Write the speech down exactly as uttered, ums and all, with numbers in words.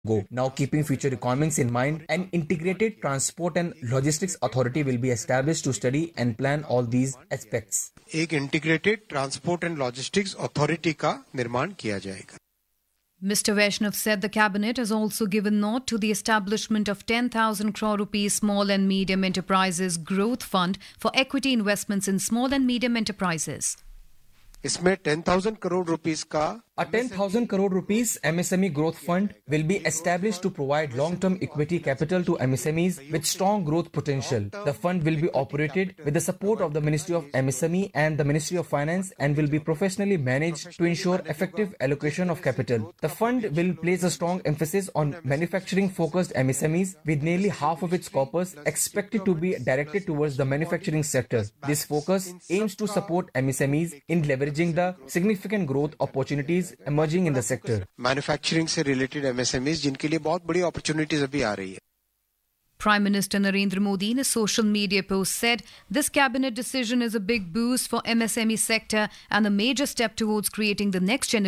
go. Now, keeping future requirements in mind, an integrated transport and logistics authority will be established to study and plan all these aspects. एक integrated transport and logistics authority का निर्माण किया जाएगा. Mister Vaishnav said the cabinet has also given nod to the establishment of ten thousand crore rupees Small and Medium Enterprises Growth Fund for equity investments in small and medium enterprises. इसमें ten thousand crore rupees का A ten thousand crore rupees M S M E growth fund will be established to provide long-term equity capital to M S M Es with strong growth potential. The fund will be operated with the support of the Ministry of M S M E and the Ministry of Finance and will be professionally managed to ensure effective allocation of capital. The fund will place a strong emphasis on manufacturing-focused M S M Es with nearly half of its corpus expected to be directed towards the manufacturing sector. This focus aims to support M S M Es in leveraging the significant growth opportunities emerging in the sector. Manufacturing से related MSMEs जिनके लिए बहुत बड़ी opportunities अभी आ रही है. Prime Minister Narendra Modi in a social media post said this cabinet decision is a big boost for M S M E sector and a major step towards creating the next generation